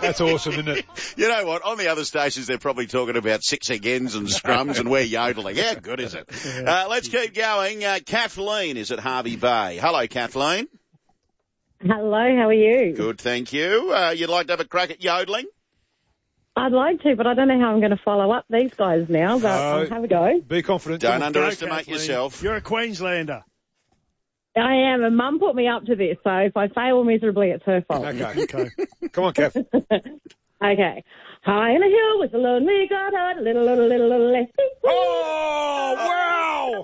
That's awesome, isn't it? You know what? On the other stations, they're probably talking about six agains and scrums, and we're yodeling. How good is it? Let's keep going. Kathleen is at Harvey Bay. Hello, Kathleen. Hello, how are you? Good, thank you. You'd like to have a crack at yodeling? I'd like to, but I don't know how I'm going to follow up these guys now, but I'll have a go. Be confident. Don't underestimate yourself. You're a Queenslander. I am, and Mum put me up to this, so if I fail miserably, it's her fault. Okay. Come on, Kath. Okay. High on a hill with a lonely goddard, little lefty. Oh, wow!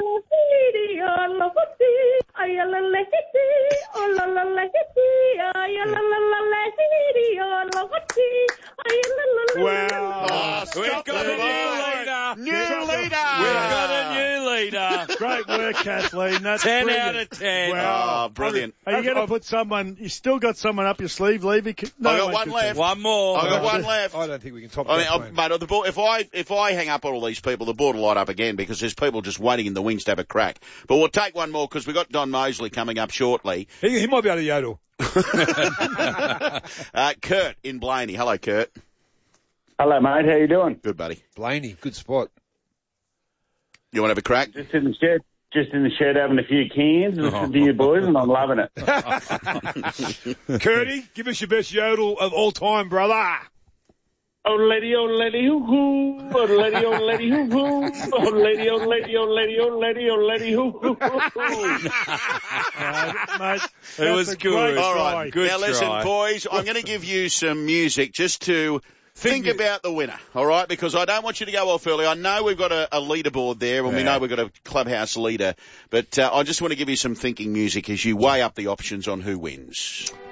Wow. We've got a new leader. We've got a new leader. Great work, Kathleen. That's 10 brilliant. out of 10. Oh, brilliant. Are you going to put someone, you still got someone up your sleeve, Levy? I got one left. One more. I got one left. I don't think we can top I that. mean, mate, the board, if I hang up on all these people, the board will light up again because there's people just waiting in the wings to have a crack. But we'll take one more because we've got Don Mosley coming up shortly. He might be able to yodel. Kurt in Blaney. Hello, Kurt. Hello, mate. How you doing? Good, buddy. Blaney, good spot. You want to have a crack? Just in the shed having a few cans, listening to you boys, and I'm loving it. Curdy, give us your best yodel of all time, brother. Oh, lady, hoo-hoo. Oh, lady, hoo-hoo. Oh, lady, hoo-hoo. Mate, It was good. All right. Good now, listen, try. boys, I'm going to give you some music just to think about the winner, all right? Because I don't want you to go off early. I know we've got a leaderboard there, and we know we've got a clubhouse leader, but I just want to give you some thinking music as you weigh up the options on who wins.